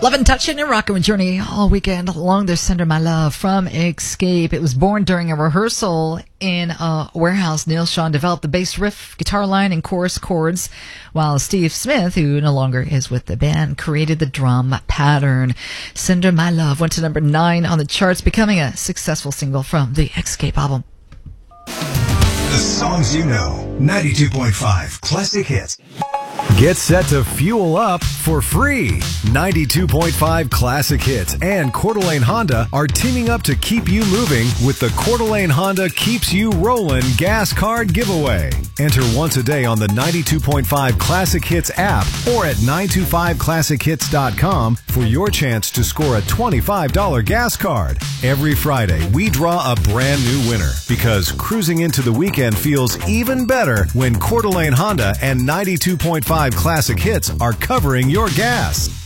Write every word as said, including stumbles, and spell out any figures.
Love and touching and rocking with Journey all weekend long. There's Send Her My Love from Escape. It was born during a rehearsal in a warehouse. Neil Sean developed the bass riff, guitar line, and chorus chords, while Steve Smith, who no longer is with the band, created the drum pattern. Send Her My Love went to number nine on the charts, becoming a successful single from the Escape album. The songs you know. ninety-two point five Classic Hits. Get set to fuel up for free. ninety-two point five Classic Hits and Coeur d'Alene Honda are teaming up to keep you moving with the Coeur d'Alene Honda Keeps You Rollin' gas card giveaway. Enter once a day on the ninety-two point five Classic Hits app or at nine two five classic hits dot com for your chance to score a twenty-five dollars gas card. Every Friday, we draw a brand new winner because cruising into the weekend feels even better when Coeur d'Alene Honda and ninety-two point five Classic Hits are covering your gas.